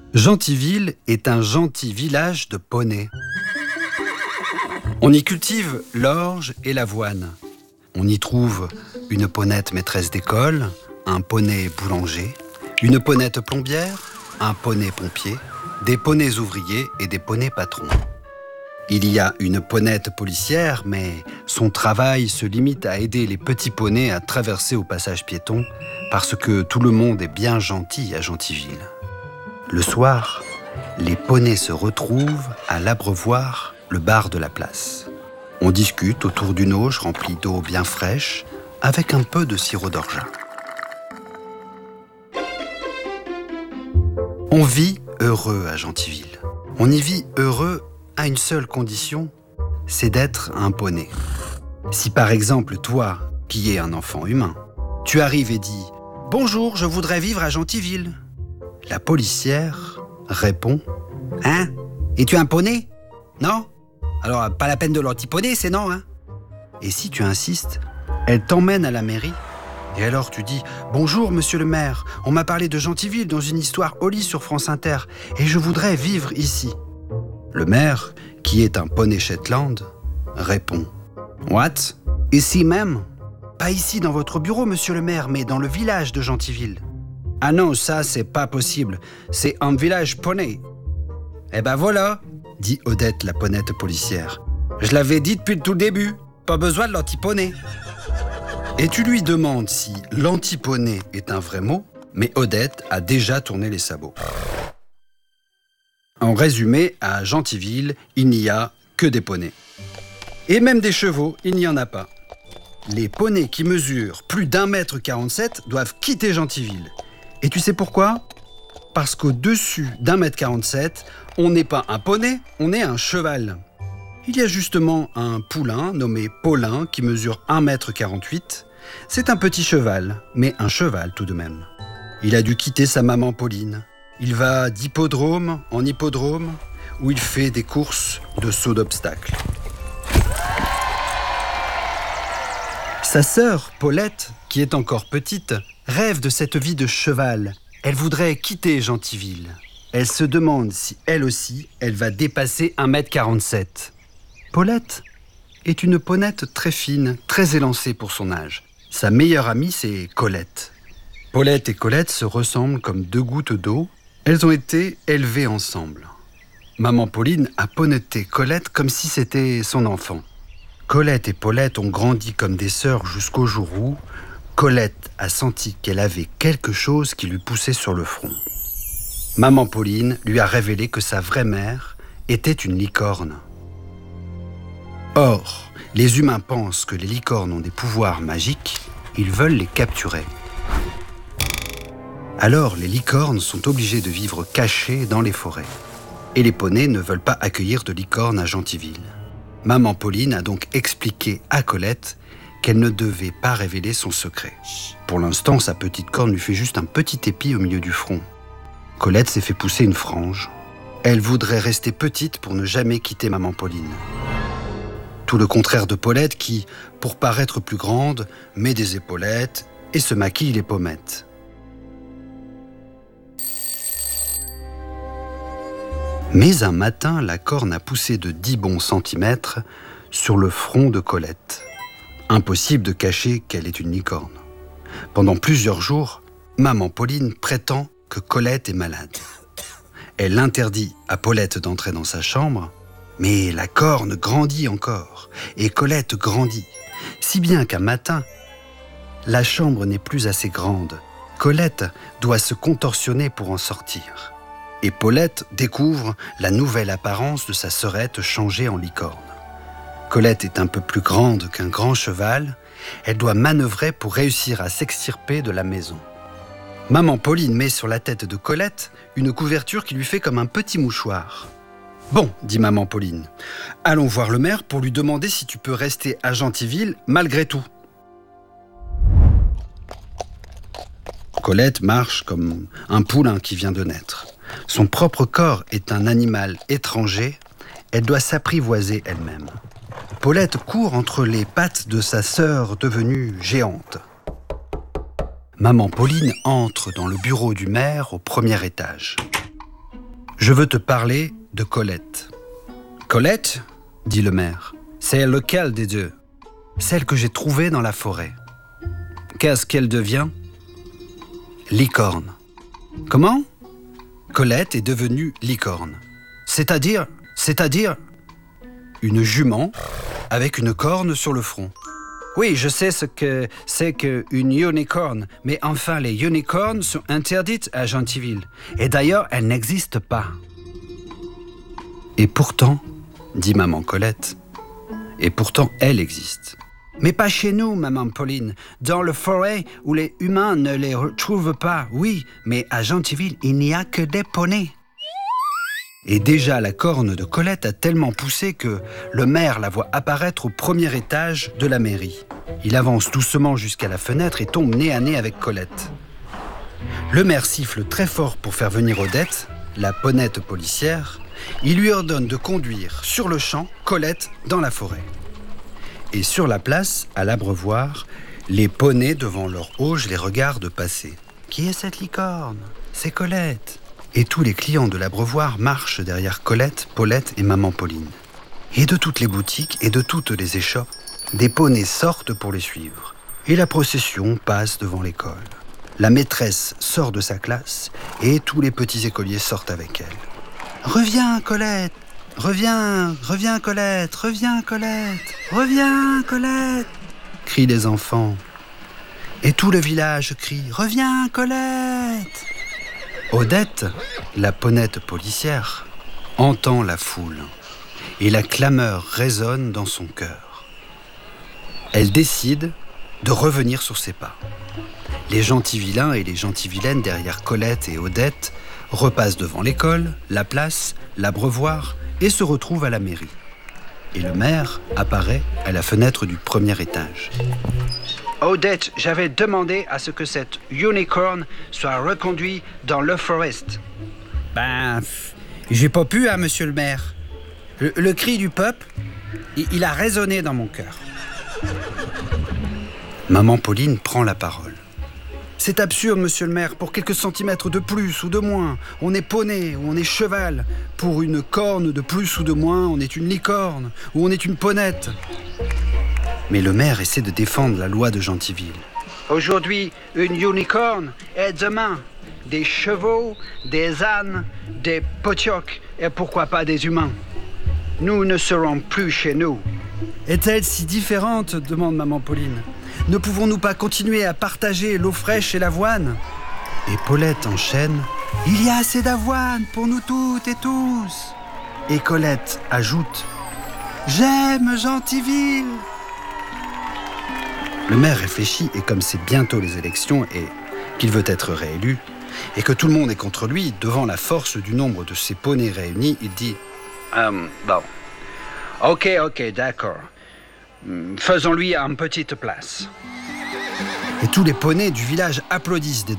Gentilville est un gentil village de poneys. On y cultive l'orge et l'avoine. On y trouve une ponette maîtresse d'école, un poney boulanger, une ponette plombière, un poney pompier, des poneys ouvriers et des poneys patrons. Il y a une ponette policière, mais son travail se limite à aider les petits poneys à traverser au passage piéton parce que tout le monde est bien gentil à Gentilville. Le soir, les poneys se retrouvent à l'Abreuvoir, le bar de la place. On discute autour d'une auge remplie d'eau bien fraîche avec un peu de sirop d'orgeat. On vit heureux à Gentilville. On y vit heureux à une seule condition, c'est d'être un poney. Si par exemple, toi, qui es un enfant humain, tu arrives et dis « Bonjour, je voudrais vivre à Gentilville », la policière répond « Hein? Es-tu un poney? Non? Alors, pas la peine de l'antiponey, c'est non, hein ?» Et si tu insistes, elle t'emmène à la mairie. Et alors tu dis « Bonjour, monsieur le maire, on m'a parlé de Gentilville dans une histoire Oli sur France Inter, et je voudrais vivre ici. » Le maire, qui est un poney Shetland, répond « What? Ici même? Pas ici dans votre bureau, monsieur le maire, mais dans le village de Gentilville. » « Ah non, ça, c'est pas possible. C'est un village poney. »« Eh ben voilà, » dit Odette, la ponette policière. « Je l'avais dit depuis tout le début. Pas besoin de l'antiponey. » Et tu lui demandes si l'antiponey est un vrai mot, mais Odette a déjà tourné les sabots. En résumé, à Gentilville, il n'y a que des poneys. Et même des chevaux, il n'y en a pas. Les poneys qui mesurent plus d'1,47 m doivent quitter Gentilville. Et tu sais pourquoi? Parce qu'au-dessus d'1,47 m, on n'est pas un poney, on est un cheval. Il y a justement un poulain nommé Paulin qui mesure 1,48 m. C'est un petit cheval, mais un cheval tout de même. Il a dû quitter sa maman Pauline. Il va d'hippodrome en hippodrome, où il fait des courses de saut d'obstacles. Sa sœur, Paulette, qui est encore petite, rêve de cette vie de cheval. Elle voudrait quitter Gentilville. Elle se demande si, elle aussi, elle va dépasser 1,47 m. Paulette est une ponette très fine, très élancée pour son âge. Sa meilleure amie, c'est Colette. Paulette et Colette se ressemblent comme deux gouttes d'eau. Elles ont été élevées ensemble. Maman Pauline a ponetté Colette comme si c'était son enfant. Colette et Paulette ont grandi comme des sœurs jusqu'au jour où Colette a senti qu'elle avait quelque chose qui lui poussait sur le front. Maman Pauline lui a révélé que sa vraie mère était une licorne. Or, les humains pensent que les licornes ont des pouvoirs magiques, ils veulent les capturer. Alors, les licornes sont obligées de vivre cachées dans les forêts. Et les poneys ne veulent pas accueillir de licornes à Gentilville. Maman Pauline a donc expliqué à Colette qu'elle ne devait pas révéler son secret. Pour l'instant, sa petite corne lui fait juste un petit épi au milieu du front. Colette s'est fait pousser une frange. Elle voudrait rester petite pour ne jamais quitter Maman Pauline. Tout le contraire de Paulette qui, pour paraître plus grande, met des épaulettes et se maquille les pommettes. Mais un matin, la corne a poussé de 10 bons centimètres sur le front de Colette. Impossible de cacher qu'elle est une licorne. Pendant plusieurs jours, Maman Pauline prétend que Colette est malade. Elle interdit à Paulette d'entrer dans sa chambre, mais la corne grandit encore, et Colette grandit, si bien qu'un matin, la chambre n'est plus assez grande. Colette doit se contorsionner pour en sortir. Et Paulette découvre la nouvelle apparence de sa sœurette changée en licorne. Colette est un peu plus grande qu'un grand cheval. Elle doit manœuvrer pour réussir à s'extirper de la maison. Maman Pauline met sur la tête de Colette une couverture qui lui fait comme un petit mouchoir. « Bon, dit Maman Pauline, allons voir le maire pour lui demander si tu peux rester à Gentilville malgré tout. » Colette marche comme un poulain qui vient de naître. Son propre corps est un animal étranger, elle doit s'apprivoiser elle-même. Paulette court entre les pattes de sa sœur devenue géante. Maman Pauline entre dans le bureau du maire au premier étage. Je veux te parler de Colette. Colette, dit le maire, c'est lequel des deux? Celle que j'ai trouvée dans la forêt. Qu'est-ce qu'elle devient? Licorne. Comment? Colette est devenue licorne. C'est-à-dire une jument avec une corne sur le front. Oui, je sais ce que c'est qu'une unicorne, mais enfin, les unicornes sont interdites à Gentilville. Et d'ailleurs, elles n'existent pas. Et pourtant, dit maman Colette, et pourtant, elle existe. Mais pas chez nous, maman Pauline. Dans le forêt où les humains ne les retrouvent pas, oui, mais à Gentilville, il n'y a que des poneys. Et déjà, la corne de Colette a tellement poussé que le maire la voit apparaître au premier étage de la mairie. Il avance doucement jusqu'à la fenêtre et tombe nez à nez avec Colette. Le maire siffle très fort pour faire venir Odette, la ponette policière. Il lui ordonne de conduire sur le champ Colette dans la forêt. Et sur la place, à l'Abreuvoir, les poneys devant leur auge les regardent passer. Qui est cette licorne? C'est Colette. Et tous les clients de l'Abreuvoir marchent derrière Colette, Paulette et maman Pauline. Et de toutes les boutiques et de toutes les échoppes, des poneys sortent pour les suivre. Et la procession passe devant l'école. La maîtresse sort de sa classe et tous les petits écoliers sortent avec elle. « Reviens, Colette! Reviens, reviens, Colette! Reviens, Colette! Reviens, Colette !» crient les enfants. Et tout le village crie « Reviens, Colette !» Odette, la ponette policière, entend la foule et la clameur résonne dans son cœur. Elle décide de revenir sur ses pas. Les gentils-vilains et les gentilles-vilaines derrière Colette et Odette repassent devant l'école, la place, l'Abreuvoir et se retrouvent à la mairie. Et le maire apparaît à la fenêtre du premier étage. Odette, j'avais demandé à ce que cette unicorn soit reconduite dans le forest. Ben, j'ai pas pu, hein, monsieur le maire. Le cri du peuple, il a résonné dans mon cœur. Maman Pauline prend la parole. C'est absurde, monsieur le maire, pour quelques centimètres de plus ou de moins. On est poney ou on est cheval. Pour une corne de plus ou de moins, on est une licorne ou on est une ponette. Mais le maire essaie de défendre la loi de Gentilville. Aujourd'hui, une unicorne et demain, des chevaux, des ânes, des potiocs et pourquoi pas des humains. Nous ne serons plus chez nous. Est-elle si différente? Demande maman Pauline. Ne pouvons-nous pas continuer à partager l'eau fraîche et l'avoine? Et Paulette enchaîne. Il y a assez d'avoine pour nous toutes et tous. Et Colette ajoute. J'aime Gentilville. Le maire réfléchit et comme c'est bientôt les élections et qu'il veut être réélu, et que tout le monde est contre lui, devant la force du nombre de ces poneys réunis, il dit bon, ok, d'accord. Faisons-lui une petite place. Et tous les poneys du village applaudissent des